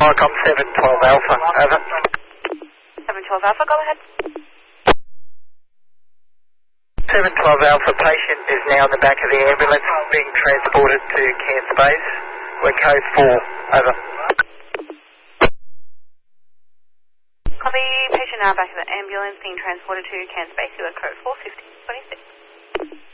Icom 712 Alpha, over. 712 Alpha, go ahead. 712 Alpha, patient is now in the back of the ambulance being transported to Cairns Base. We're code 4, over. Copy, patient now back of the ambulance being transported to Cairns Base, you are code 450.